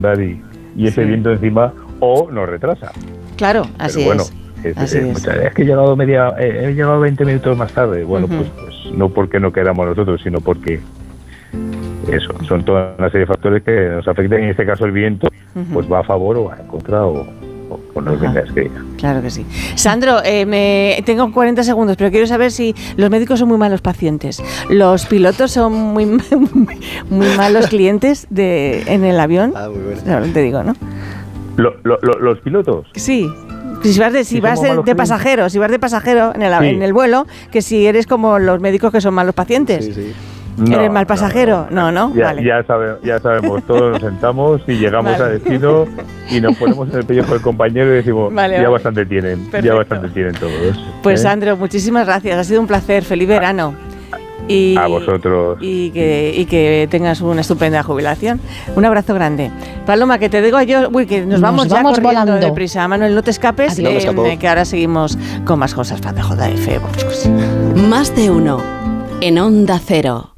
y ese viento encima o nos retrasa. Claro, así pero bueno, es. Es que he llegado 20 minutos más tarde. Bueno, pues no porque no queramos nosotros, sino porque eso, son toda una serie de factores que nos afectan. En este caso el viento pues va a favor o va en contra o no es que diga. Claro que sí. Sandro, tengo 40 segundos, pero quiero saber si los médicos son muy malos pacientes, los pilotos son muy malos clientes en el avión. Muy bueno. Claro, te digo, ¿no? ¿Los pilotos? Sí. Si vas de pasajero en el vuelo, que si eres como los médicos que son malos pacientes. Sí. ¿Eres mal pasajero? No. Vale. Ya sabemos, todos nos sentamos y llegamos a destino y nos ponemos en el pellejo del compañero y decimos, bastante tienen todos. Pues Sandro, muchísimas gracias, ha sido un placer, feliz verano. Y, a vosotros. Y que tengas una estupenda jubilación. Un abrazo grande. Paloma, que te digo yo, que nos vamos corriendo volando deprisa. Manuel, no te escapes, que ahora seguimos con más cosas para JF. Más de uno en Onda Cero.